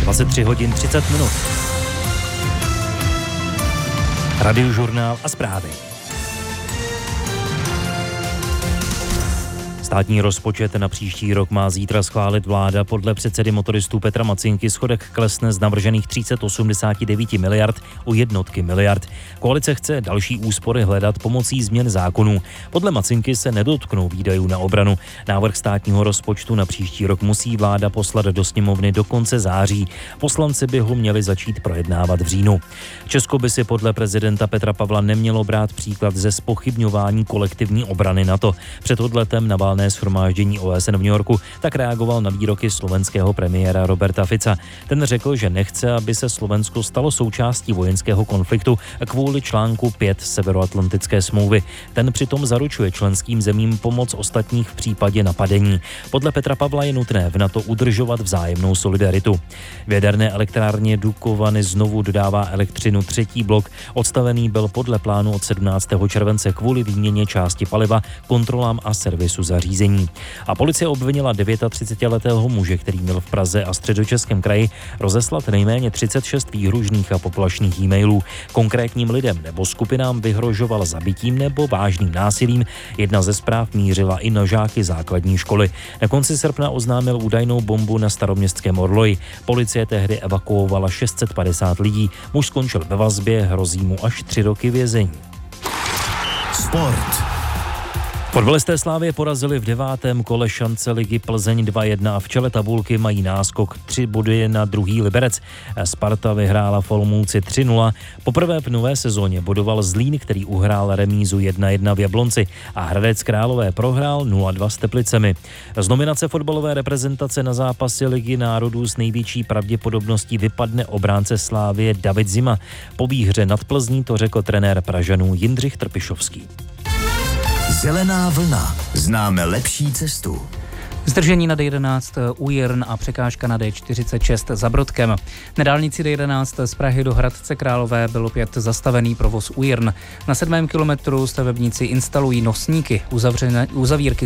23 hodin 30 minut. Radiožurnál a zprávy. Státní rozpočet na příští rok má zítra schválit vláda. Podle předsedy motoristů Petra Macinky schodek klesne z navržených 389 miliard o jednotky miliard. Koalice chce další úspory hledat pomocí změn zákonů. Podle Macinky se nedotknou výdajů na obranu. Návrh státního rozpočtu na příští rok musí vláda poslat do sněmovny do konce září. Poslanci by ho měli začít projednávat v říjnu. Česko by si podle prezidenta Petra Pavla nemělo brát příklad ze zpochybňování kolektivní obrany NATO. Před odletem na valné shromáždění OSN v New Yorku tak reagoval na výroky slovenského premiéra Roberta Fica. Ten řekl, že nechce, aby se Slovensko stalo součástí vojenského konfliktu kvůli článku 5 Severoatlantické smlouvy. Ten přitom zaručuje členským zemím pomoc ostatních v případě napadení. Podle Petra Pavla je nutné v NATO udržovat vzájemnou solidaritu. V jaderné elektrárně Dukovany znovu dodává elektřinu třetí blok. Odstavený byl podle plánu od 17. července kvůli výměně části paliva, kontrolám a servisu zařízení. A policie obvinila 39letého muže, který měl v Praze a Středočeském kraji rozeslat nejméně 36 výhružných a poplašných e-mailů. Konkrétním lidem nebo skupinám vyhrožoval zabitím nebo vážným násilím. Jedna ze zpráv mířila i na žáky základní školy. Na konci srpna oznámil údajnou bombu na staroměstském Orloji. Policie tehdy evakuovala 650 lidí. Muž skončil ve vazbě, hrozí mu až 3 roky vězení. Sport. Fotbalisté Slavie porazili v 9. kole šance ligy Plzeň 2-1 a v čele tabulky mají náskok 3 body na druhý Liberec. Sparta vyhrála v Olomouci 3-0. Poprvé v nové sezóně bodoval Zlín, který uhrál remízu 1-1 v Jablonci a Hradec Králové prohrál 0-2 s Teplicemi. Z nominace fotbalové reprezentace na zápasy ligy národů s největší pravděpodobností vypadne obránce Slavie David Zima. Po výhře nad Plzní to řekl trenér Pražanů Jindřich Trpišovský. Zelená vlna. Známe lepší cestu. Zdržení na D11 u Jirn a překážka na D46 za Brodkem. Na dálnici D11 z Prahy do Hradce Králové byl opět zastavený provoz u Jirn. Na 7. kilometru stavebníci instalují nosníky. Uzavírky